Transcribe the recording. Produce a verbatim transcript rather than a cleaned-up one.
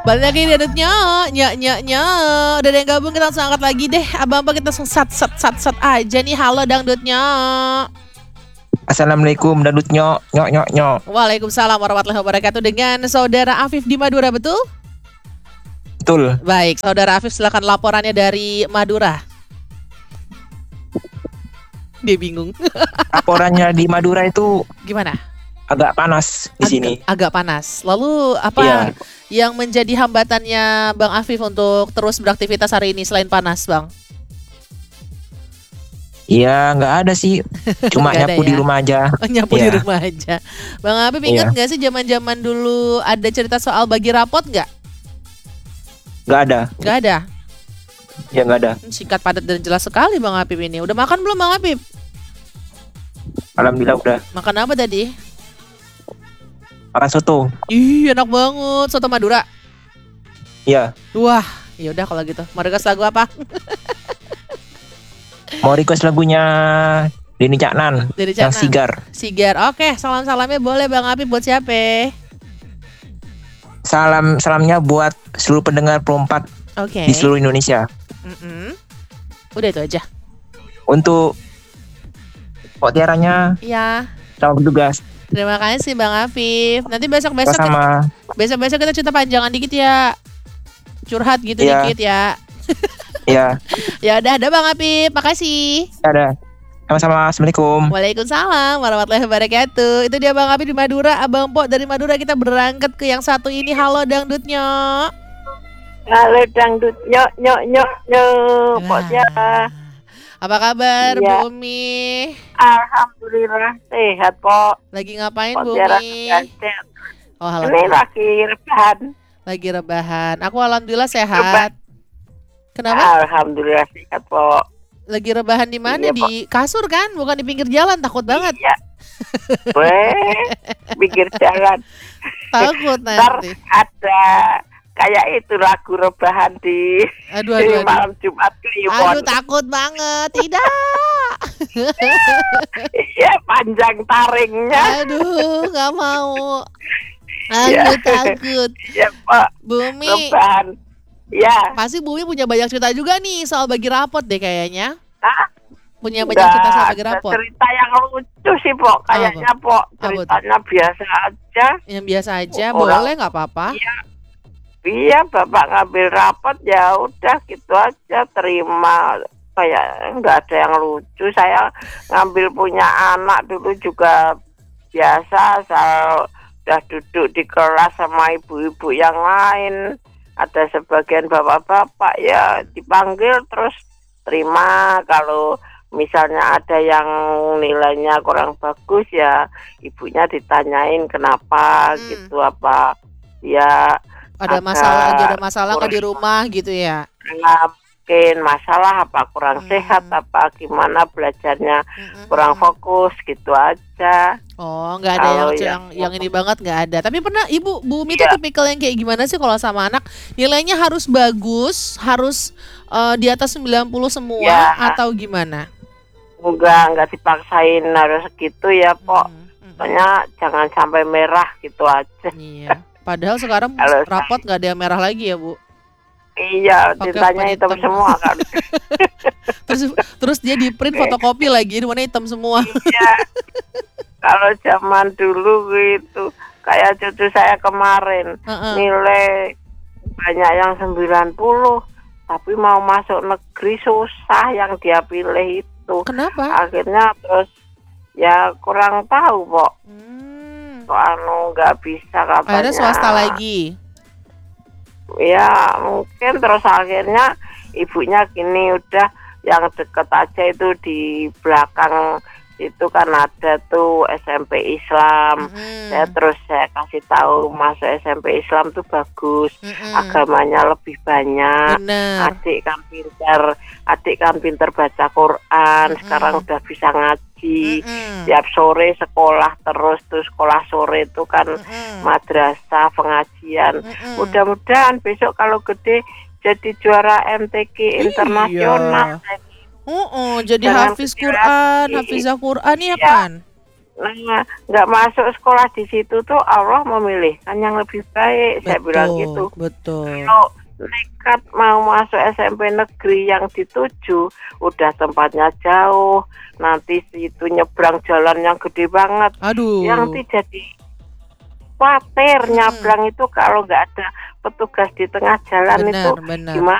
Balik lagi Dadutnya, nyak nyak nyak. Udah ada yang gabung, kita langsung angkat lagi deh. Abang-abang kita langsung sat sat sat sat aja nih. Halo dangdutnya. Assalamualaikum dangdut nyok nyok nyok nyok. Waalaikumsalam warahmatullahi wabarakatuh. Dengan saudara Afif di Madura, betul? Betul. Baik, saudara Afif silakan laporannya dari Madura. Dia bingung. Laporannya di Madura itu Gimana? agak panas di Agak, sini. agak panas. Lalu apa Iya. yang menjadi hambatannya Bang Afif untuk terus beraktivitas hari ini selain panas, Bang? Iya, nggak ada sih. Cuma Nggak ada nyapu ya? di rumah aja. Oh, nyapu di Iya. rumah aja. Bang Afif ingat Iya. nggak sih zaman-zaman dulu ada cerita soal bagi rapot nggak? Nggak ada. Nggak ada. Ya nggak ada. Hmm, Singkat, padat, dan jelas sekali Bang Afif ini. Udah makan belum Bang Afif? Alhamdulillah udah. Makan apa tadi? Makan soto. Ih, enak banget. Soto Madura. Iya. Wah, ya udah kalau gitu. Mau request lagu apa? Mau request lagunya Denny Caknan Dari yang Caknan. Sigar. Sigar. Oke, salam-salamnya boleh Bang Afif buat siapa? Salam salamnya buat seluruh pendengar Pro empat Oke. di seluruh Indonesia. Mm-mm. Udah itu aja. Untuk Pok Tiaranya Iya. sama petugas. Terima kasih Bang Afif. Nanti besok-besok kita, Sama. besok-besok kita cerita panjangan dikit ya. Curhat gitu Iya. dikit ya. Ya, Ya udah, ada Bang Afif. Makasih. ada. Sama-sama. Assalamualaikum. Waalaikumsalam warahmatullahi wabarakatuh. Itu dia Bang Afif di Madura. Abang Po dari Madura, kita berangkat ke yang satu ini. Halo dangdutnya. Halo dangdut nyok nyok nyok nyok Pok Tiara. Apa kabar Iya. Bumi? Alhamdulillah sehat Pok. Lagi ngapain Pok Tiara Bumi? sehat. Oh, Ini alhamdulillah. lagi rebahan. Lagi rebahan. Aku alhamdulillah sehat. Kenapa? Alhamdulillah sehat Pok. Lagi rebahan di mana? Iya, Pak. Di kasur kan? Bukan di pinggir jalan. Takut banget. Iya. Weh, pinggir jalan. Takut Ntar nanti. ada kayak itu lagu rebahan di, Aduh, aduh, di aduh. malam Jumat Kliwon. Aduh, takut banget. Tidak. Iya, panjang taringnya. Aduh, nggak mau. Aku Iya. takut. Ya Pok, Bumi, rebahan. Ya. pasti Bumi punya banyak cerita juga nih soal bagi rapot deh kayaknya. Hah? Punya banyak cerita soal bagi Nggak ada rapot. cerita yang lucu sih Pok. Kayaknya Pok, Apa tuh? ceritanya biasa aja. Yang biasa aja, Orang- boleh nggak apa-apa. Iya, bapak ngambil rapat ya udah gitu aja, terima. Kayak nggak ada yang lucu. Saya ngambil punya anak dulu juga biasa, saya udah duduk di kelas sama ibu-ibu yang lain. Ada sebagian bapak-bapak ya dipanggil terus terima. Kalau misalnya ada yang nilainya kurang bagus ya ibunya ditanyain kenapa Hmm. gitu, apa ya Ada agak masalah, lagi ada masalah nggak di kurang- rumah gitu ya. nggak mungkin masalah apa kurang Hmm. sehat apa gimana belajarnya Mm-mm. kurang fokus gitu aja. Oh, nggak ada yang, Kalau yang yang- yang ini banget, nggak ada. Tapi pernah Ibu Bu Umi tuh Iya. tipikal yang kayak gimana sih kalau sama anak? Nilainya harus bagus, harus eh, di atas sembilan puluh semua Ya. atau gimana? Enggak enggak dipaksain harus gitu ya Pok. Hmm, hmm. Pokoknya jangan sampai merah gitu aja. Iya. Padahal sekarang Kalau rapot nggak ada yang merah lagi ya Bu. Iya, Pakai tintanya warna hitam hitam. semua kan. Terus terus dia di print fotokopi lagi, di mana hitam semua. Iya. Kalau zaman dulu gitu, kayak cucu saya kemarin Heeh. nilai banyak yang sembilan puluh, tapi mau masuk negeri susah yang dia pilih itu. Kenapa? Akhirnya terus ya kurang tahu Pok. Hmm. Kok anu nggak bisa katanya. Akhirnya swasta lagi. Ya mungkin terus akhirnya ibunya gini, udah yang deket aja itu di belakang itu kan ada tuh S M P Islam. Mm-mm. Saya terus saya kasih tahu masuk S M P Islam tuh bagus, Mm-mm. agamanya lebih banyak. Bener. Adik kan pintar, adik kan pintar baca Quran, Mm-mm. sekarang udah bisa ngaji. Mm-mm. Tiap sore sekolah terus, tuh sekolah sore itu kan Mm-mm. madrasah pengajian. Mm-mm. Mudah-mudahan besok kalau gede jadi juara M T Q internasional. Oh, jadi Jangan hafiz kecil Quran, hati. hafizah Quran ya Iya. kan? nah nggak masuk sekolah di situ tuh Allah memilihkan yang lebih baik. Saya bilang gitu. Betul. Kalau nekat mau masuk S M P negeri yang dituju, udah tempatnya jauh, nanti situ nyebrang jalan yang gede banget. Aduh. Yang jadi khawatir nyabrang itu kalau nggak ada petugas di tengah jalan Benar, itu benar. gimana?